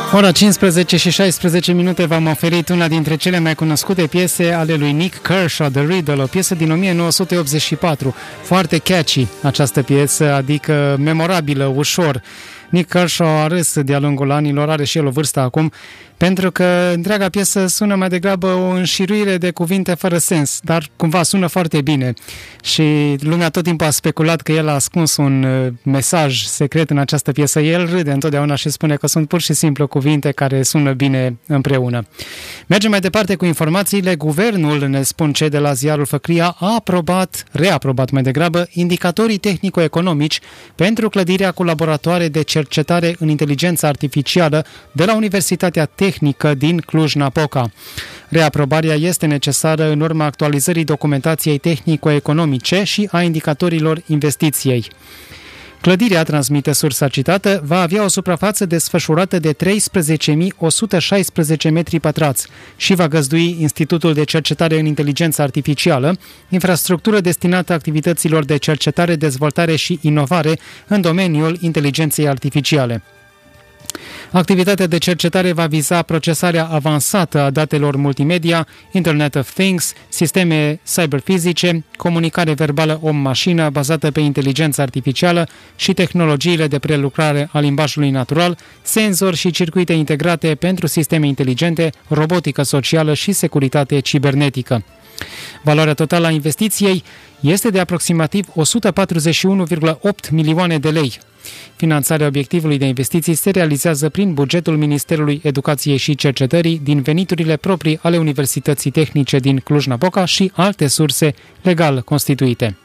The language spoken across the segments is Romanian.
Ora 15 și 16 minute v-am oferit una dintre cele mai cunoscute piese ale lui Nik Kershaw, The Riddle, o piesă din 1984. Foarte catchy această piesă, adică memorabilă, ușor. Nik Kershaw a râs de-a lungul anilor, are și el o vârstă acum, pentru că întreaga piesă sună mai degrabă o înșiruire de cuvinte fără sens, dar cumva sună foarte bine. Și lumea tot timpul a speculat că el a ascuns un mesaj secret în această piesă. El râde întotdeauna și spune că sunt pur și simplu cuvinte care sună bine împreună. Mergem mai departe cu informațiile. Guvernul, ne spun cei de la ziarul Făclia, a reaprobat mai degrabă, indicatorii tehnico-economici pentru clădirea cu laboratoare de cercetare în inteligență artificială de la Universitatea Tehnică din Cluj-Napoca. Reaprobarea este necesară în urma actualizării documentației tehnico-economice și a indicatorilor investiției. Clădirea, transmite sursa citată, va avea o suprafață desfășurată de 13.116 metri pătrați și va găzdui Institutul de Cercetare în Inteligență Artificială, infrastructură destinată activităților de cercetare, dezvoltare și inovare în domeniul inteligenței artificiale. Activitatea de cercetare va viza procesarea avansată a datelor multimedia, Internet of Things, sisteme cyberfizice, comunicare verbală om-mașină bazată pe inteligență artificială și tehnologiile de prelucrare a limbajului natural, senzori și circuite integrate pentru sisteme inteligente, robotică socială și securitate cibernetică. Valoarea totală a investiției este de aproximativ 141,8 milioane de lei. Finanțarea obiectivului de investiții se realizează prin bugetul Ministerului Educației și Cercetării din veniturile proprii ale Universității Tehnice din Cluj-Napoca și alte surse legal constituite.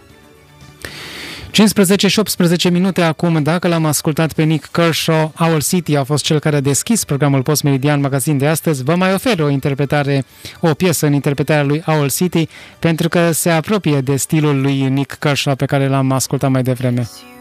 15 și 18 minute acum, dacă l-am ascultat pe Nik Kershaw, Owl City a fost cel care a deschis programul Post Meridian Magazin de astăzi. Vă mai ofer o piesă în interpretarea lui Owl City, pentru că se apropie de stilul lui Nik Kershaw pe care l-am ascultat mai devreme.